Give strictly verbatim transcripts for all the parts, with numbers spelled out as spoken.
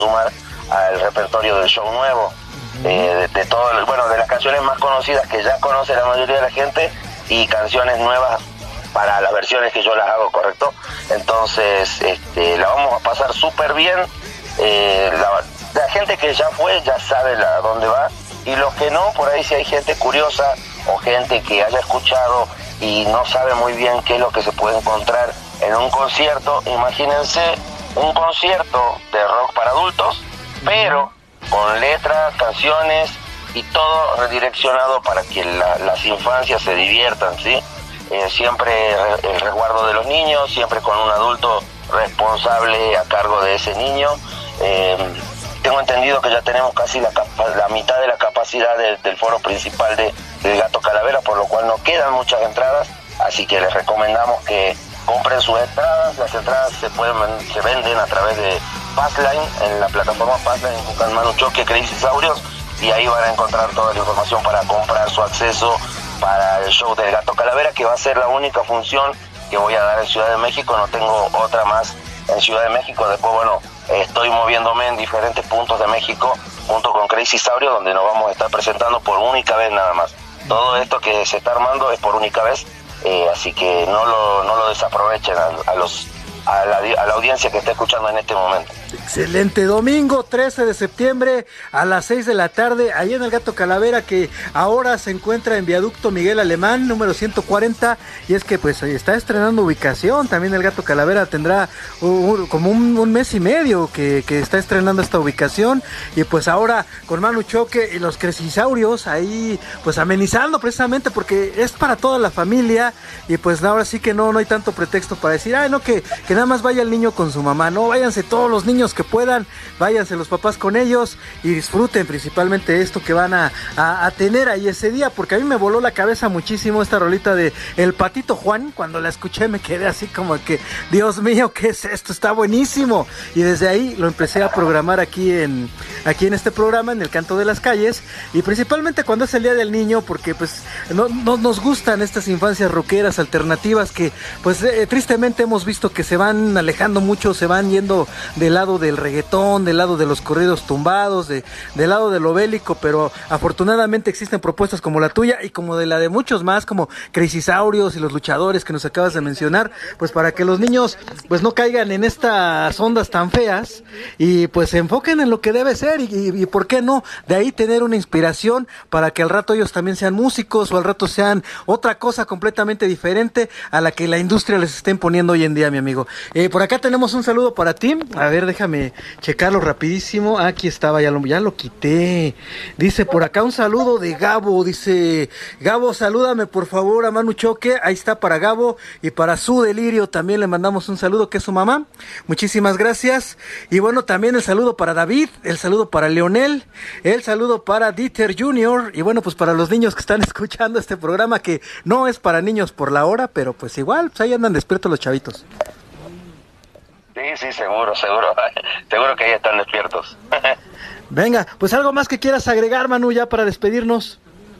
sumar al repertorio del show nuevo, eh, de, de todo, bueno, de las canciones más conocidas que ya conoce la mayoría de la gente y canciones nuevas para las versiones que yo las hago, ¿correcto? Entonces, este, la vamos a pasar súper bien. Eh, la, la gente que ya fue ya sabe la, dónde va, y los que no, por ahí si hay gente curiosa o gente que haya escuchado y no sabe muy bien qué es lo que se puede encontrar en un concierto, imagínense un concierto de rock para adultos, pero con letras, canciones y todo redireccionado para que la, las infancias se diviertan, ¿sí? Eh, siempre el resguardo de los niños, siempre con un adulto responsable a cargo de ese niño. Eh, tengo entendido que ya tenemos casi la, la mitad de la capacidad de, del foro principal de, del Gato Calavera, por lo cual no quedan muchas entradas, así que les recomendamos que compren sus entradas. Las entradas se pueden se venden a través de Passline, en la plataforma Passline, buscan Manu Choque, Crazy Saurios, y ahí van a encontrar toda la información para comprar su acceso para el show del Gato Calavera, que va a ser la única función que voy a dar en Ciudad de México. No tengo otra más en Ciudad de México. Después, bueno, estoy moviéndome en diferentes puntos de México junto con Crazy Saurio, donde nos vamos a estar presentando por única vez nada más. Todo esto que se está armando es por única vez, eh, así que no lo, no lo desaprovechen a, a los a la, a la audiencia que está escuchando en este momento. Excelente. Domingo trece de septiembre a las seis de la tarde, ahí en el Gato Calavera, que ahora se encuentra en Viaducto Miguel Alemán, número ciento cuarenta, y es que pues está estrenando ubicación. También el Gato Calavera tendrá uh, como un, un mes y medio que, que está estrenando esta ubicación, y pues ahora con Manu Choque y los Cresisaurios ahí pues amenizando, precisamente porque es para toda la familia, y pues ahora sí que no, no hay tanto pretexto para decir, ay no, que, que nada más vaya el niño con su mamá. No, váyanse todos los niños que puedan, váyanse los papás con ellos y disfruten principalmente esto que van a, a, a tener ahí ese día, porque a mí me voló la cabeza muchísimo esta rolita de El Patito Juan. Cuando la escuché me quedé así como que, Dios mío, ¿qué es esto? Está buenísimo, y desde ahí lo empecé a programar aquí en, aquí en este programa, en el Canto de las Calles, y principalmente cuando es el Día del Niño, porque pues no, no nos gustan estas infancias rockeras alternativas que pues eh, tristemente hemos visto que se van alejando mucho, se van yendo del lado del reggaetón, del lado de los corridos tumbados, de, del lado de lo bélico, pero afortunadamente existen propuestas como la tuya y como de la de muchos más, como Crazy Saurios y los luchadores que nos acabas de mencionar, pues para que los niños pues no caigan en estas ondas tan feas y pues se enfoquen en lo que debe ser, y, y, y por qué no, de ahí tener una inspiración para que al rato ellos también sean músicos, o al rato sean otra cosa completamente diferente a la que la industria les está imponiendo hoy en día, mi amigo. Eh, por acá tenemos un saludo para ti, a ver, déjame checarlo rapidísimo. Aquí estaba, ya lo, ya lo quité. Dice por acá un saludo de Gabo. Dice, Gabo, salúdame por favor a Manu Choque. Ahí está para Gabo, y para su delirio también le mandamos un saludo, que es su mamá. Muchísimas gracias. Y bueno, también el saludo para David, el saludo para Leonel, el saludo para Dieter junior Y bueno, pues para los niños que están escuchando este programa, que no es para niños por la hora, pero pues igual, pues ahí andan despiertos los chavitos. Sí, sí, seguro, seguro. Seguro que ahí están despiertos. Venga, pues algo más que quieras agregar, Manu, ya para despedirnos.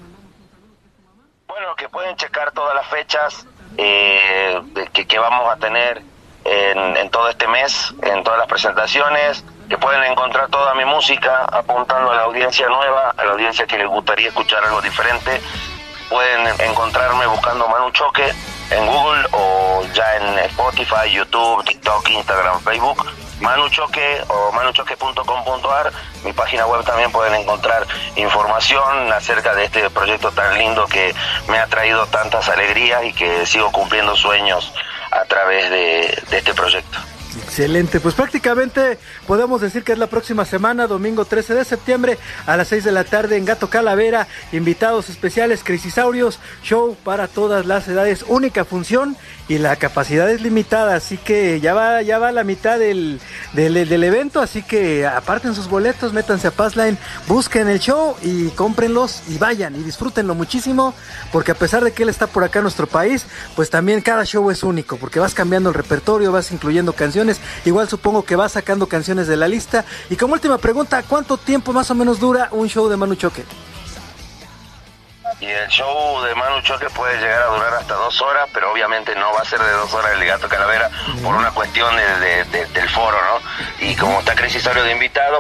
Bueno, que pueden checar todas las fechas eh, que, que vamos a tener en, en todo este mes, en todas las presentaciones, que pueden encontrar toda mi música apuntando a la audiencia nueva, a la audiencia que les gustaría escuchar algo diferente. Pueden encontrarme buscando Manu Choque en Google, o ya en Spotify, YouTube, TikTok, Instagram, Facebook, Manu Choque o manuchoque punto com punto a r. Mi página web también pueden encontrar información acerca de este proyecto tan lindo que me ha traído tantas alegrías y que sigo cumpliendo sueños a través de, de este proyecto. Excelente, pues prácticamente podemos decir que es la próxima semana, domingo trece de septiembre a las seis de la tarde en Gato Calavera. Invitados especiales, Cresisaurios, show para todas las edades, única función, y la capacidad es limitada, así que ya va ya va la mitad del, del, del evento, así que aparten sus boletos, métanse a Passline, busquen el show y cómprenlos y vayan y disfrútenlo muchísimo, porque a pesar de que él está por acá en nuestro país, pues también cada show es único, porque vas cambiando el repertorio, vas incluyendo canciones, igual supongo que vas sacando canciones de la lista. Y como última pregunta, ¿cuánto tiempo más o menos dura un show de Manu Choque? Y el show de Manu Choque puede llegar a durar hasta dos horas, pero obviamente no va a ser de dos horas el Gato Calavera por una cuestión de, de, de, del foro, ¿no? Y como está Cris Osorio de invitado,